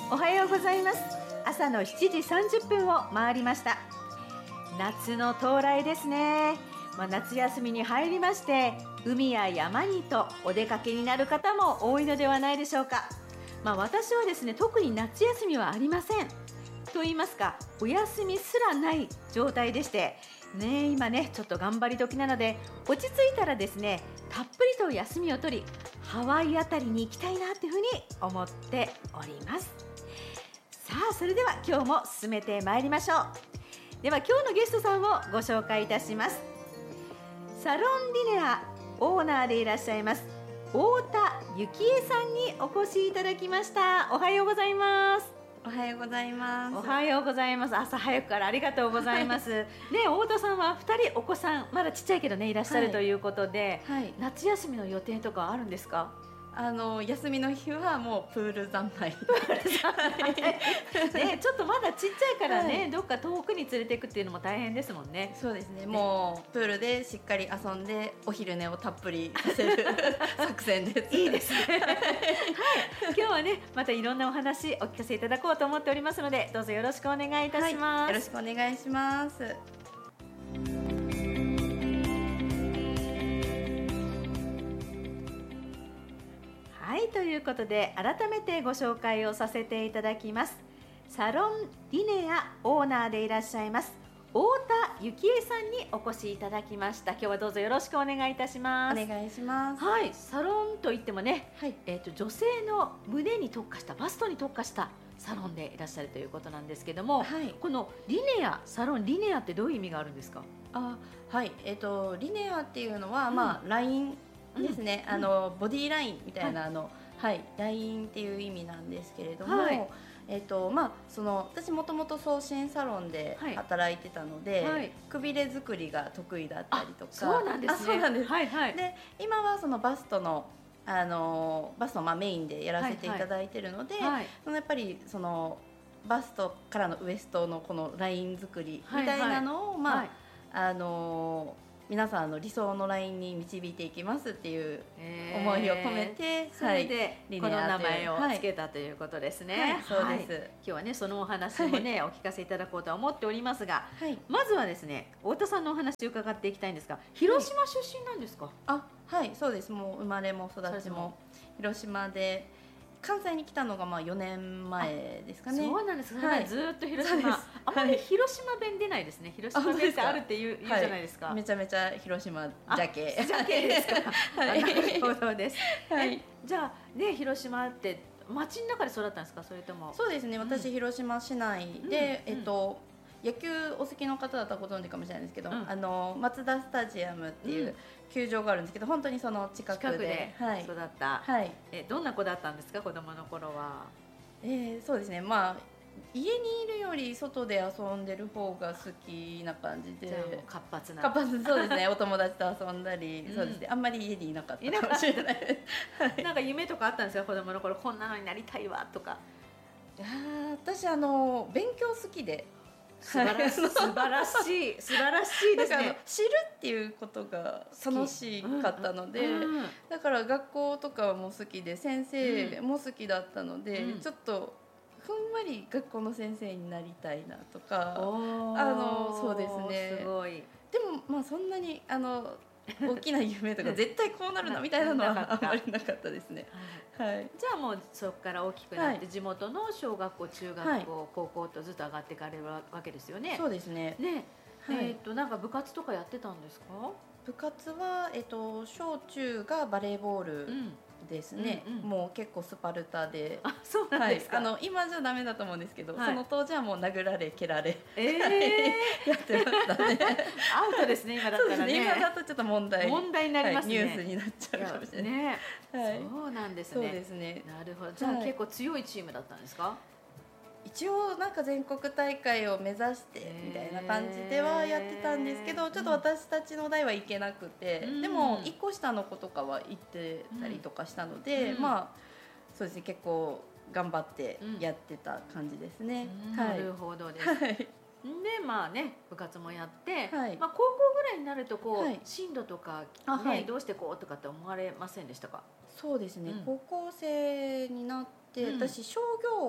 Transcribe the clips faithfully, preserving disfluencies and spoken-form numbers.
おはようございます。朝のしちじさんじゅっぷんを回りました。夏の到来ですね。まあ、夏休みに入りまして、海や山にとお出かけになる方も多いのではないでしょうか。まあ、私はですね、特に夏休みはありません。と言いますか、お休みすらない状態でして、ね、今ねちょっと頑張り時なので、落ち着いたらですね、たっぷりと休みを取り、ハワイあたりに行きたいなっていうふうに思っております。さあ、それでは今日も進めてまいりましょう。では今日のゲストさんをご紹介いたします。サロンリネアオーナーでいらっしゃいます太田幸恵さんにお越しいただきました。おはようございます。 おはようございます。 おはようございます。朝早くからありがとうございます。ね、太田さんはふたりお子さん、まだちっちゃいけどねいらっしゃるということで、 はいはい、 夏休みの予定とかあるんですか？ あの休みの日はもうプール三昧ね、 ちょっとまだちっちゃいからね、はい、どっか遠くに連れていくっていうのも大変ですもんね。 そうですね、もうプールでしっかり遊んでお昼寝をたっぷりさせる作戦です。 いいですね、はい、今日はねまたいろんなお話お聞かせいただこうと思っておりますので、どうぞよろしくお願いいたします。はい、 よろしくお願いします。 はい、ということで改めてご紹介をさせていただきます。サロンリネアオーナーでいらっしゃいます太田幸恵さんにお越しいただきました。今日はどうぞよろしくお願いいたします。 お願いします。 はい、サロンといってもね、 はい、 えーと、女性の胸に特化したバストに特化したサロンでいらっしゃるということなんですけども、はい、このリネアサロンリネアってどういう意味があるんですか？ あ、はい、えーと、リネアっていうのは、うん、まあラインですね、うん、あのボディラインみたいな、はい、あのはい、ラインっていう意味なんですけれども、はい、えーとまあ、その私もともと送信サロンで働いてたので、はい、くびれ作りが得意だったりとか。 そうなんですね。 そうなんです、 はいはい、 で今はそのバストのあのバストのまあメインでやらせていただいているので、はいはい、そのやっぱりそのバストからのウエストのこのライン作りみたいなのを、はいはい、まあ、はい、あの皆さんの理想のラインに導いていきますっていう思いを込めて、 それでこの名前を付けたということですね。はいはい、 そうです、はい、 今日はねそのお話もね、はい、お聞かせいただこうとは思っておりますが、はい、まずはですね太田さんのお話を伺っていきたいんですが、広島出身なんですか？はい、 あ、はい、そうです。もう生まれも育ちも広島で、関西に来たのがまあよねんまえですかね。 そうなんです。はい、ずっと広島。あまり広島弁出ないですね。広島弁ってあるって言う、言うじゃないですか。 めちゃめちゃ広島ジャケ。 ジャケですか。はい、なるほどです。はい。じゃあね、広島って街の中で育ったんですか、それとも？ そうですね。私、うん、広島市内で、うん、えっと。うん、野球お好きの方だったらご存知かもしれないんですけど、うん、あのマツダスタジアムっていう球場があるんですけど、本当にその近くで、近くで育った、はい、えどんな子だったんですか、子供の頃は？ えー、そうですね、まあ家にいるより外で遊んでる方が好きな感じで、 じゃあもう活発な活発、そうですねお友達と遊んだり、うん、そうですね、あんまり家にいなかったかもしれない。 はい、なんか夢とかあったんですか、子供の頃こんなのになりたいわとか？ いや私あの勉強好きで、 素晴らしい、素晴らしい、素晴らしいですね。 知るっていうことが楽しかったので、うんうん、だから学校とかも好きで先生も好きだったので、うん、ちょっとふんわり学校の先生になりたいなとか、あのそうですね。 すごい。 でもまあそんなにあの大きな夢とか絶対こうなるのみたいなのはあんまりなかったですね。はい、 じゃあもうそこから大きくなって、はい、地元の小学校、中学校、はい、高校とずっと上がっていかれるわけですよね。 そうですね。 ね、はい、えっとなんか部活とかやってたんですか？ 部活はえっと小中がバレーボールですね。うんうんうん、もう結構スパルタで、 あ、そうなんですか。 はい、あの今じゃダメだと思うんですけど、はい、その当時はもう殴られ蹴られ、 えー、 やってましたね。 アウトですね、今だったらね。 今だとちょっと問題問題になりますね。 はい、ニュースになっちゃうかもしれない。 ね、 はい、 そうなんですね。 そうですね。 なるほど。じゃあ、はい、結構強いチームだったんですか？ 一応なんか全国大会を目指してみたいな感じではやってたんですけど、ちょっと私たちの代は行けなくて、うん、でもいっこ下の子とかは行ってたりとかしたので、うん、まあそうですね、結構頑張ってやってた感じですね。 うん、なるほどです。はい、でまあね、部活もやって、はい、まあ、高校ぐらいになるとこう、はい、進路とか、ね、はい、どうしてこうとかって思われませんでしたか？ そうですね、うん、高校生になって、うん、私商業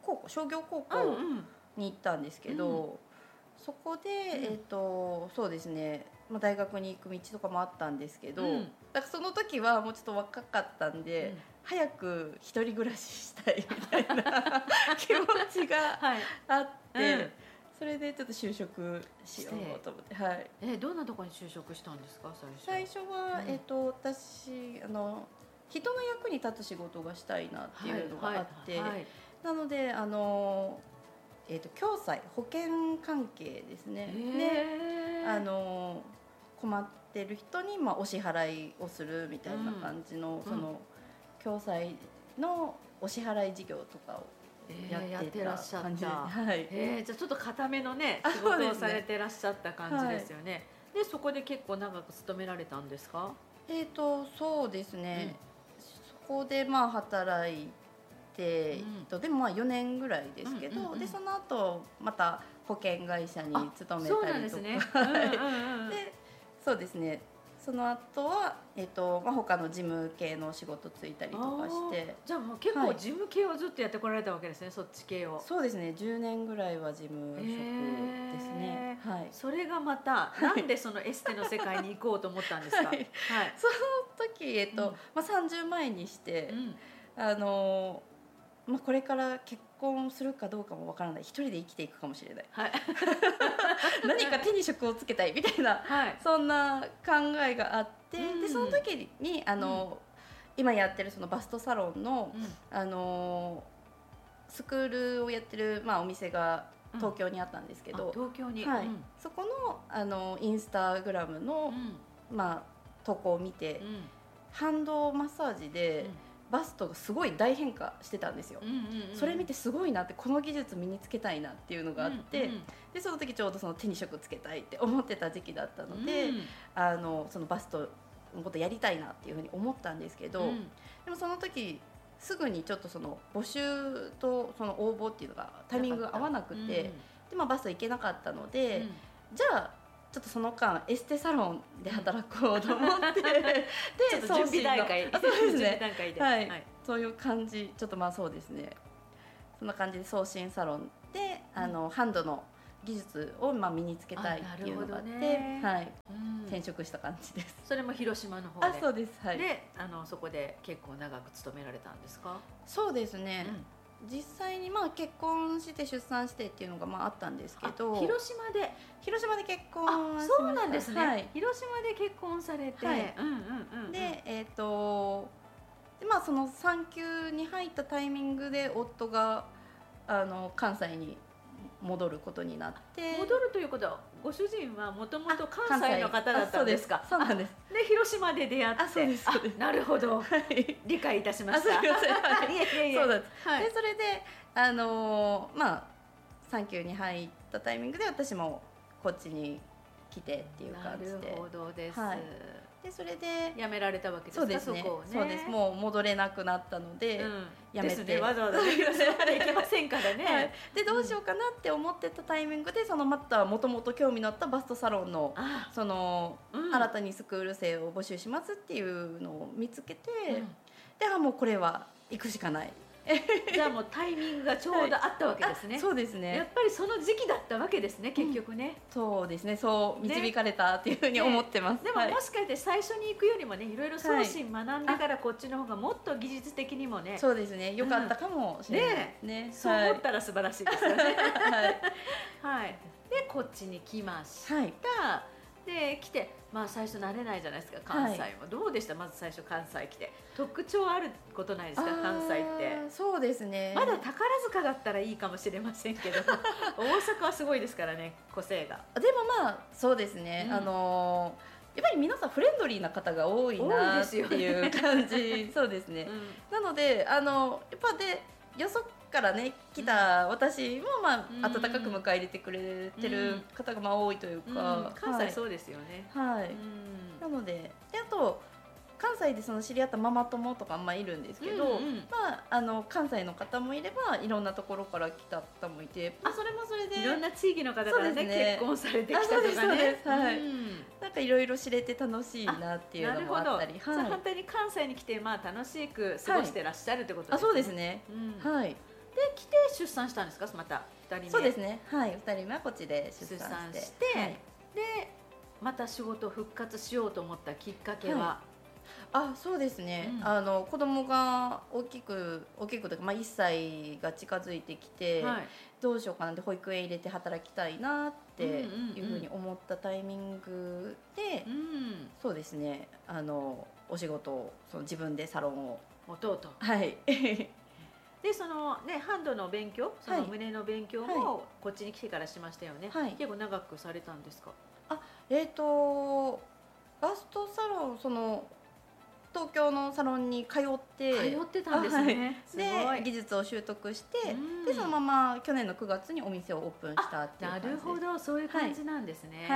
高校商業高校に行ったんですけど、うんうん、そこで、えーと、そうですね、まあ、大学に行く道とかもあったんですけど、うん、だからその時はもうちょっと若かったんで、うん、早く一人暮らししたいみたいな気持ちがあって、はい、うん、それでちょっと就職しようと思って、はい、 えどんなところに就職したんですか最初？最初は、うん、えーと、私あの人の役に立つ仕事がしたいなっていうのがあって、はいはいはい、なのであの、えーと、共済保険関係ですね。であの困ってる人に、まあ、お支払いをするみたいな感じの、うん、その共済のお支払い事業とかをやってた感じですね。はい、 えー、じゃあちょっと固めのね仕事をされてらっしゃった感じですよね。で、はい、そこで結構長く勤められたんですか？ えーとそうですね、うん、そこでまあ働いて、うん、でもまあよねんぐらいですけど、うんうんうん、でその後また保険会社に勤めたりとか、でそうですね、その後は、えーとまあ、他の事務系の仕事ついたりとかして、 じゃあもう結構事務系をずっとやってこられたわけですね、はい、そっち系を。 そうですね、じゅうねんぐらいは事務職ですね、はい、 それがまたなんでそのエステの世界に行こうと思ったんですか？はい、はい、 その時、えーとうんまあ、さんじゅう前にして、うん、あのまあ、これから結婚するかどうかもわからない、一人で生きていくかもしれない、はい、何か手に職をつけたいみたいな、はい、そんな考えがあって、うん、でその時にあの、うん、今やってるそのバストサロンの、うん、あのスクールをやってる、まあ、お店が東京にあったんですけど、 うん、東京に、 はい、うん、そこの、あのインスタグラムの、うん、まあ、投稿を見て、うん、反動マッサージで、うんバストがすごい大変化してたんですよ、うんうんうん、それ見てすごいなって、この技術身につけたいなっていうのがあって、うんうん、でその時ちょうどその手に職つけたいって思ってた時期だったので、うん、あのそのバストのことやりたいなっていうふうに思ったんですけど、うん、でもその時すぐにちょっとその募集とその応募っていうのがタイミングが合わなくて、うん、でまあ、バスト行けなかったので、うん、じゃあちょっとその間エステサロンで働こうと思ってで準備段階そうですね、はい、はい、そういう感じ、ちょっとまあそうですね、そんな感じで送信サロンで、うん、あのハンドの技術をまあ身につけたいっていうのがあって、ね、はい、うん、転職した感じです。 それも広島の方で。 あ、そうです、はい、 であのそこで結構長く勤められたんですか？ そうですね、うん、実際にまあ結婚して出産してっていうのがまああったんですけど、 広島で広島で結婚しました。 そうなんですね、はい、広島で結婚されて、はい、うんうんうんうん、でえっ、ー、とで、まあ、その産休に入ったタイミングで夫があの関西に戻ることになって。 戻るということはご主人はもともと関西の方だったんですか？ そうなんです。 で広島で出会って、あ、そうです、そうです。なるほど、はい、理解いたしました。 すいません、はい、いえいえいえ、そうです、はい、でそれであのー、まあ産休に入ったタイミングで私もこっちに来てっていう感じで。 なるほどです、 はい、でそれで辞められたわけですか？ そうですね、 そこをね、 そうです、もう戻れなくなったので、うん、辞めてですね、 わざわざ広島まで行けませんからね、はい、 でどうしようかなって思ってたタイミングで、そのまたもともと興味のあったバストサロンのその、うん、新たにスクール生を募集しますっていうのを見つけて、うん、であもうこれは行くしかないじゃあもうタイミングがちょうどあったわけですね、 はい、そうですね、 やっぱりその時期だったわけですね、結局ね、うん、 そうですね、そう導かれたっていうふうに思ってます、 ね、でももしかして最初に行くよりもね、いろいろ送信学んでからこっちの方がもっと技術的にもね、 そうですね、良かったかもしれないですね、 ね、そう思ったら素晴らしいですよねはい、はい、でこっちに来ました、はい、で来て、まあ、最初慣れないじゃないですか、関西も、はい、どうでした？まず最初関西来て特徴あることないですか？関西って。 そうですね、 まだ宝塚だったらいいかもしれませんけど大阪はすごいですからね、個性が。 でもまあそうですね、うん、あのー、やっぱり皆さんフレンドリーな方が多いなっていう感じそうですね、うん、なのであのやっぱでよそからね来た私もまあ、うん、温かく迎え入れてくれてる方がまあ多いというか、 うん、関西そうですよね、 はい、はい、うん、なので、であと関西でその知り合ったママ友とかまあいるんですけど、うんうん、まあ、あの関西の方もいればいろんなところから来た方もいて、あそれもそれでいろんな地域の方からね、ね、結婚されてきたとかね、 はい、うん、なんかいろいろ知れて楽しいなっていうのもあったり、 はい、反対に関西に来てまあ楽しく過ごしてらっしゃるってことですね。 はい、あ、そうですね、うん、はい、 来て出産したんですか、またふたりめ。 そうですね、はい、ふたりめはこっちで出産して、 出産して、 はい、 でまた仕事を復活しようと思ったきっかけは、はい、 あ、そうですね、うん、あの子供が大きく大きくというか、まあ、いっさいが近づいてきて、はい、どうしようかなって保育園入れて働きたいなっていうふうに思ったタイミングで、うんうんうん、そうですね、あのお仕事をその自分でサロンを持とうと。 はいでそのね、ハンドの勉強、その胸の勉強もこっちに来てからしましたよね、はい、結構長くされたんですか？ あ、えーとバストサロン、その東京のサロンに通って通ってたんですね、はい、 すごいで技術を習得して、でそのまま去年のくがつにお店をオープンしたっていう感じです。 なるほど、そういう感じなんですね、はい、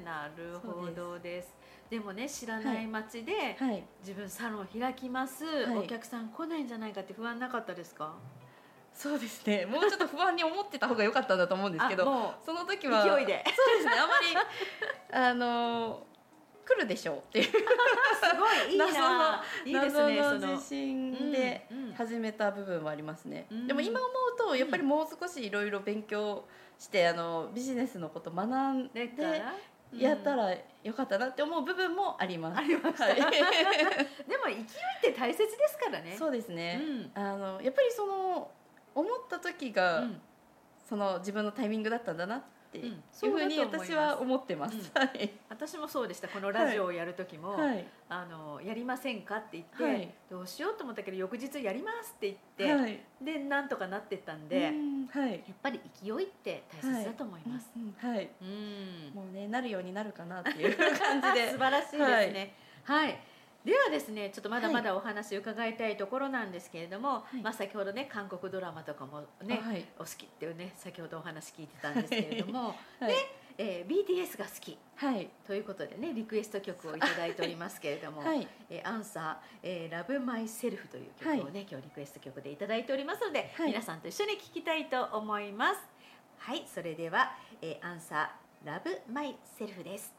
なるほどです。でもね、知らない街で、はい、自分サロン開きます、はい、お客さん来ないんじゃないかって不安なかったですか？ そうですね、もうちょっと不安に思ってた方が良かったんだと思うんですけどその時は勢いでそうですね、あまりあの来るでしょうっていうすごいいいな謎のいいですね、謎の自信で始めた部分はありますね、うんうん、でも今思うとやっぱりもう少しいろいろ勉強してあのビジネスのこと学んでやったらよかったなって思う部分もあります。 ありました、はい、でも勢いって大切ですからね。 そうですね、うん、あのやっぱりその思った時が、うん、その自分のタイミングだったんだなっていうふうに私は思ってます、うん、はい、 私もそうでした。このラジオをやる時も、はい、あのやりませんかって言って、はい、どうしようと思ったけど翌日やりますって言って、はい、でなんとかなってったんで、うんはい、やっぱり勢いって大切だと思います。 はい、はい、うん、もうねなるようになるかなっていう感じで素晴らしいですね。はい、はい、ではですね、ちょっとまだまだお話伺いたいところなんですけれども、はい、まあ、先ほどね韓国ドラマとかもね、はい、お好きっていうね先ほどお話聞いてたんですけれども、はい、で、えー、ビーティーエス が好き、はい、ということでねリクエスト曲をいただいておりますけれども、はい、えー、アンサー、えー、Love Myself という曲をね、はい、今日リクエスト曲でいただいておりますので、はい、皆さんと一緒に聴きたいと思います。はい、それでは、えー、アンサー Love Myself です。